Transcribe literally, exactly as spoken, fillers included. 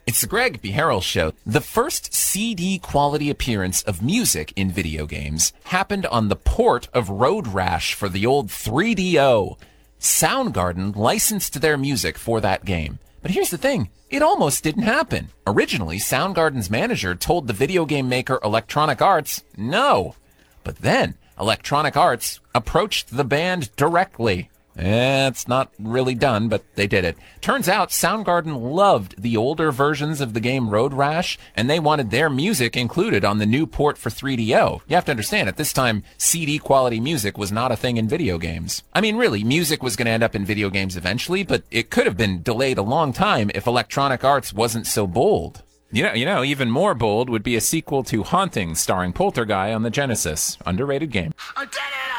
It's the Greg B. Harrell Show. The first C D quality appearance of music in video games happened on the port of Road Rash for the old three D O. Soundgarden licensed their music for that game. But here's the thing, it almost didn't happen. Originally, Soundgarden's manager told the video game maker Electronic Arts no. But then, Electronic Arts approached the band directly. Eh, it's not really done, but they did it. Turns out Soundgarden loved the older versions of the game Road Rash, and they wanted their music included on the new port for three D O. You have to understand, at this time, C D quality music was not a thing in video games. I mean, really, music was going to end up in video games eventually, but it could have been delayed a long time if Electronic Arts wasn't so bold. You know, you know, even more bold would be a sequel to Haunting starring Poltergeist on the Genesis. Underrated game. I did it!